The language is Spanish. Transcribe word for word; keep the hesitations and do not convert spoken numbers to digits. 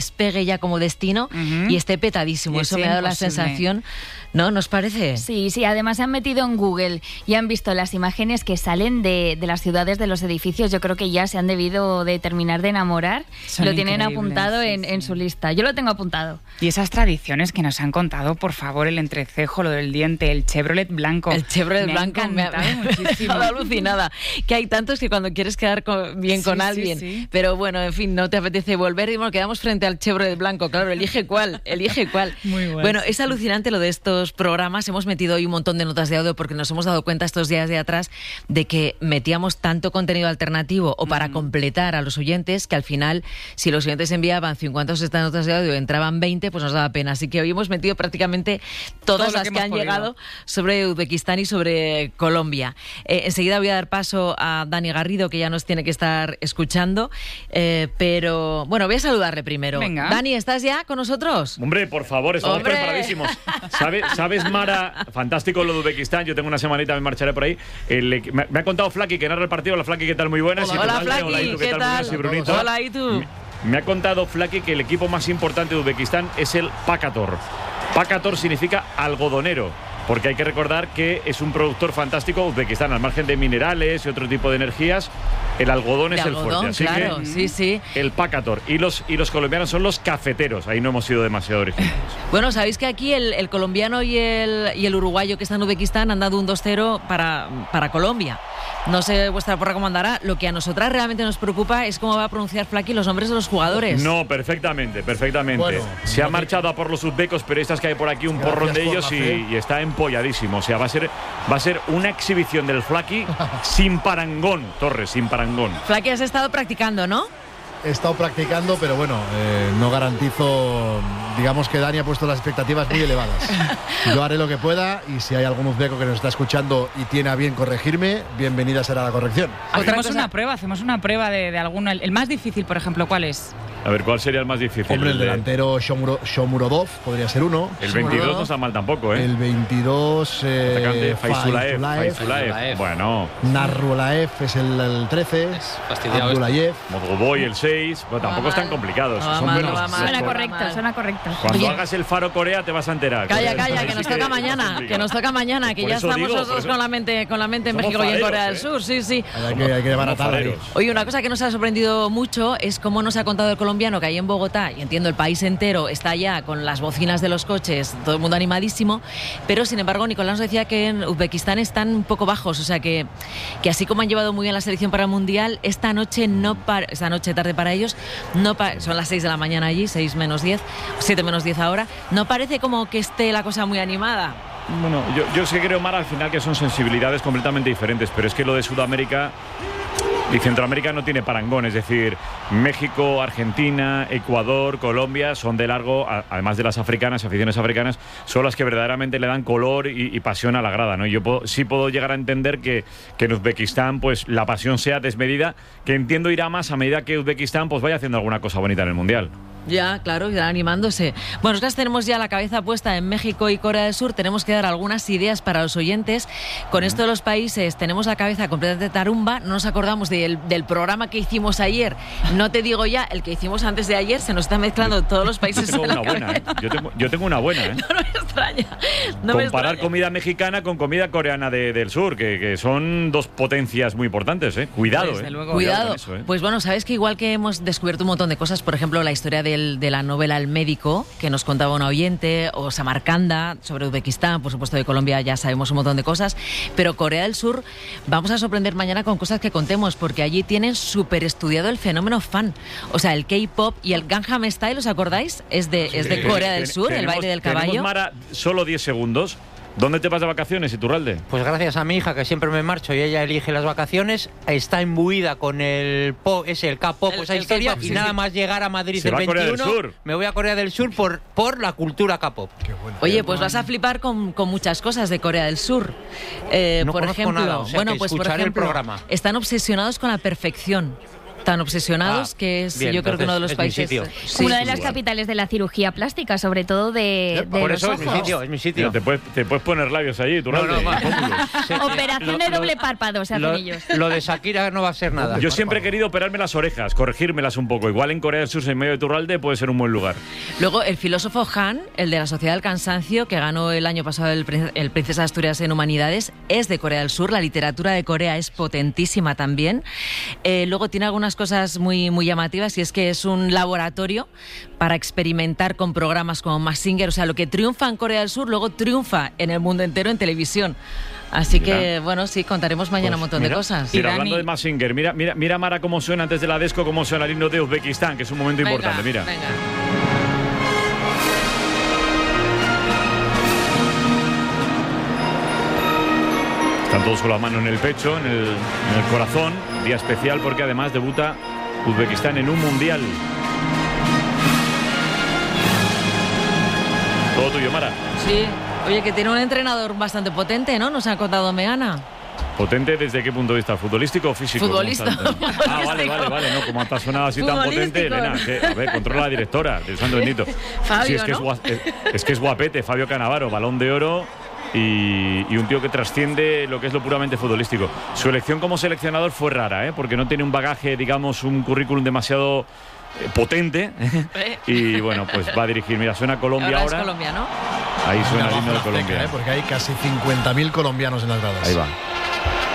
despegue ya como destino uh-huh. y esté petadísimo. Y eso me ha dado imposible. La sensación, ¿no? ¿Nos parece? Sí, sí, además se han metido en Google y han visto las imágenes que salen de, de las ciudades, de los edificios. Yo creo que ya se han debido de terminar de enamorar. Son lo tienen apuntado sí, en, sí. en su lista. Yo lo tengo apuntado. Y esas tradiciones que nos han contado, por favor, el entrecejo, lo del diente, el Chevrolet blanco. El Chevrolet me blanco ha me ha, muchísimo. me ha alucinada. Que hay tantos que cuando quieres quedar con, bien sí, con sí, alguien, sí. pero bueno, en fin, no te apetece volver y bueno, quedamos frente al Chevrolet blanco. Claro, elige cuál, elige cuál. Muy bueno. Bueno, es alucinante lo de estos programas. Hemos metido hoy un montón de notas de audio porque nos hemos dado cuenta estos días de atrás de que metíamos tanto contenido alternativo o para mm. completar a los oyentes que al final, si los oyentes enviaban cincuenta o sesenta notas de audio y entraban veinte, pues nos daba pena. Así que hoy hemos metido prácticamente todas Todo las que, que han podido. llegado sobre Uzbekistán y sobre Colombia. Eh, enseguida voy a dar paso a Dani Garrido, que ya nos tiene que estar escuchando, eh, pero bueno, voy a saludarle primero. Venga. Dani, ¿estás ya con nosotros? Hombre, por favor, estamos ¡Hombre! preparadísimos. ¿Sabes, ¿Sabes, Mara? Fantástico lo de Uzbekistán. Yo tengo una semanita, me marcharé por ahí. El, me, me ha contado Flaky que narra el partido. Hola, Flaky, ¿qué tal? Muy buenas. Hola, Hola Flaky, hola, Itu, ¿qué, ¿qué tal? tal? Buenas, y Brunito. Hola, ¿y tú? Me, me ha contado Flaky que el equipo más importante de Uzbekistán es el Pakator. Pakator significa algodonero, porque hay que recordar que es un productor fantástico Uzbekistán, al margen de minerales y otro tipo de energías. El algodón de es algodón, el fuerte, así claro, que sí, sí. el Pakator. Y los, y los colombianos son los cafeteros. Ahí no hemos sido demasiado originales. Bueno, sabéis que aquí el, el colombiano y el, y el uruguayo que están en Uzbekistán han dado un dos cero para, para Colombia. No sé vuestra porra cómo andará. Lo que a nosotras realmente nos preocupa es cómo va a pronunciar Flaky los nombres de los jugadores. No, perfectamente, perfectamente. Bueno, Se no ha te... marchado a por los uzbecos periodistas que hay por aquí, un Gracias porrón de por ellos la y, fe. y está empolladísimo. O sea, va a ser, va a ser una exhibición del Flaky sin parangón, Torres, sin parangón. Flaky, has estado practicando, ¿no? He estado practicando, pero bueno, eh, no garantizo. Digamos que Dani ha puesto las expectativas muy elevadas. Yo haré lo que pueda y si hay algún uzbeco que nos está escuchando y tiene a bien corregirme, bienvenida será la corrección. Hacemos una prueba, hacemos una prueba de, de alguno. El, el más difícil, por ejemplo, ¿cuál es? A ver, ¿cuál sería el más difícil? Hombre, el de... delantero Shomuro, Shomurodov podría ser uno. El veintidós no está mal tampoco, ¿eh? El veintidós... Eh, Atacante Faizulaev. Faizulaev. Faizulaev. Bueno. Narrulaev es el, el trece. Abdulayev. Modroboy el seis. Bueno, tampoco no están complicados. no Son mal, buenos. no mal. Suena Mal. correcto, suena correcto. Cuando Oye. hagas el Faro Corea te vas a enterar. Calla, Corea, calla, que nos sí toca es mañana, complicado. que nos toca mañana, que Por ya eso estamos digo, los dos por eso- con la mente, con la mente en Somos México y en fareros, Corea del ¿eh? Sur, sí, sí. Hay que, hay que baratar ahí. fareros. Oye, una cosa que nos ha sorprendido mucho es cómo nos ha contado el colombiano que ahí en Bogotá, y entiendo el país entero, está ya con las bocinas de los coches, todo el mundo animadísimo, pero sin embargo Nicolás nos decía que en Uzbekistán están un poco bajos, o sea que, que así como han llevado muy bien la selección para el Mundial, esta noche no para, esta noche tarde para ellos, no pa- son las seis de la mañana allí, seis menos diez, siete menos diez ahora, no parece como que esté la cosa muy animada. Bueno, yo, yo sí creo, Mara, al final que son sensibilidades completamente diferentes, pero es que lo de Sudamérica y Centroamérica no tiene parangón, es decir, México, Argentina, Ecuador, Colombia son de largo, a- además de las africanas, aficiones africanas, son las que verdaderamente le dan color y, y pasión a la grada, ¿no? Yo puedo- sí puedo llegar a entender que, que en Uzbekistán pues la pasión sea desmedida, que entiendo irá más a medida que Uzbekistán pues vaya haciendo alguna cosa bonita en el Mundial. Ya, claro, irán animándose. Bueno, nosotros tenemos ya la cabeza puesta en México y Corea del Sur. Tenemos que dar algunas ideas para los oyentes. Con esto de los países tenemos la cabeza completamente tarumba. No nos acordamos del, del programa que hicimos ayer. No te digo ya, el que hicimos antes de ayer. Se nos están mezclando todos los países. Yo tengo en la una buena, ¿eh? cabeza. Yo tengo, yo tengo una buena, ¿eh? No me extraña. No me Comparar extraña. comida mexicana con comida coreana de- del sur, que, que son dos potencias muy importantes, ¿eh? Cuidado, Desde ¿eh? luego. Cuidado. con eso, ¿eh? Pues bueno, sabes que igual que hemos descubierto un montón de cosas, por ejemplo, la historia del, de la novela El médico, que nos contaba una oyente, o Samarcanda, sobre Uzbekistán, por supuesto de Colombia ya sabemos un montón de cosas, pero Corea del Sur vamos a sorprender mañana con cosas que contemos, porque allí tienen súper estudiado el fenómeno fan. O sea, el K-pop y el Gangnam Style, ¿os acordáis? Es de, es de Sí. Corea del Ten- Sur, el tenemos- baile del tenemos, caballo. Mara, solo diez segundos. ¿Dónde te vas de vacaciones, Iturralde? Pues gracias a mi hija, que siempre me marcho y ella elige las vacaciones, está imbuida con el pop, ese, el K-pop, El- esa el historia, K-pop, y sí, nada sí. más llegar a Madrid Se el va a Corea del veintiuno, Sur. me voy a Corea del Sur por, por la cultura K-pop. Qué bueno. Oye, pues vas a flipar con, con muchas cosas de Corea del Sur. Eh, No por conozco ejemplo, nada, o sea bueno, que pues por escucharé el ejemplo, programa. están obsesionados con la perfección. tan obsesionados, Ah, que es bien, yo creo que uno de los entonces es mi países... sitio. Sí, Una sí, de las sí. capitales de la cirugía plástica, sobre todo de, de Por los eso es mi ojos. sitio, es mi sitio. Mira, te, puedes, te puedes poner labios allí, tú No, no, va. Sí, Operación lo- de lo- doble párpado se hacen lo, ellos. lo de Shakira no va a ser nada. Yo siempre he querido operarme las orejas, corregírmelas un poco. Igual en Corea del Sur, en medio de Turralde, puede ser un buen lugar. Luego, el filósofo Han, el de la Sociedad del Cansancio, que ganó el año pasado el, Prin- el Princesa de Asturias en Humanidades, es de Corea del Sur. La literatura de Corea es potentísima también. Eh, luego tiene algunas cosas muy, muy llamativas, y es que es un laboratorio para experimentar con programas como Mask Singer. O sea, lo que triunfa en Corea del Sur, luego triunfa en el mundo entero en televisión. Así Mira. que, bueno, sí, contaremos mañana Pues, un montón mira. de cosas. Mira, Dani- hablando de Massinger, mira, mira, mira Mara cómo suena antes de la Desco, cómo suena el himno de Uzbekistán, que es un momento Venga, importante. Mira. venga. Están todos con la mano en el pecho, en el, en el corazón. Día especial porque además debuta Uzbekistán en un mundial. Todo tuyo, Mara. Sí. Oye, que tiene un entrenador bastante potente, ¿no? Nos ha contado Meana. ¿Potente desde qué punto de vista? ¿Futbolístico o físico? Futbolista. ¿Cómo está el tema? Ah, vale, vale, vale. No, como te ha sonado así tan potente, Futbolístico. Elena. Que, a ver, controla la directora, del santo bendito. Fabio, Sí, es que, ¿no? es, gua- es, es que es guapete, Fabio Cannavaro, balón de oro y, y un tío que trasciende lo que es lo puramente futbolístico. Su elección como seleccionador fue rara, ¿eh? Porque no tiene un bagaje, digamos, un currículum demasiado eh, potente. Y bueno, pues va a dirigir. Mira, suena Colombia Ahora ahora. es Colombia, ¿no? Ahí suena el Bajo himno de la ceca, Colombia. ¿eh? Porque hay casi cincuenta mil colombianos en las gradas. Ahí va.